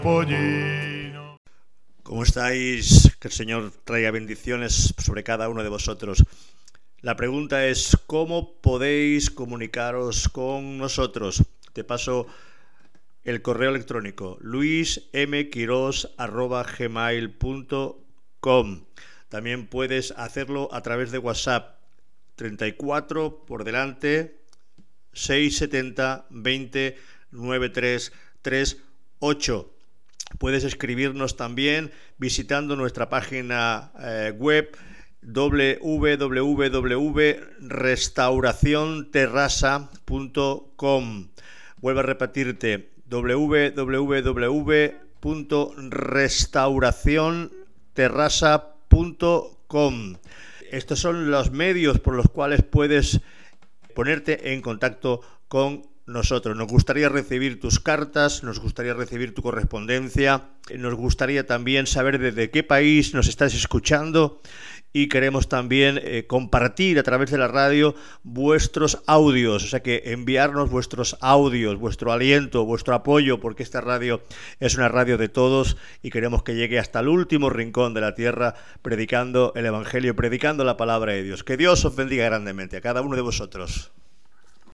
Pollino. ¿Cómo estáis? Que el Señor traiga bendiciones sobre cada uno de vosotros. La pregunta es, ¿cómo podéis comunicaros con nosotros? Te paso el correo electrónico luismquiros@gmail.com. También puedes hacerlo a través de WhatsApp 34 por delante 670 20 93 38. Puedes escribirnos también visitando nuestra página web www.restauracionterrasa.com. Vuelvo a repetirte, www.restauracionterrasa.com. Estos son los medios por los cuales puedes ponerte en contacto con nosotros. Nos gustaría recibir tus cartas, nos gustaría recibir tu correspondencia, nos gustaría también saber desde qué país nos estás escuchando y queremos también compartir a través de la radio vuestros audios, o sea que enviarnos vuestros audios, vuestro aliento, vuestro apoyo, porque esta radio es una radio de todos y queremos que llegue hasta el último rincón de la tierra predicando el Evangelio, predicando la palabra de Dios. Que Dios os bendiga grandemente a cada uno de vosotros.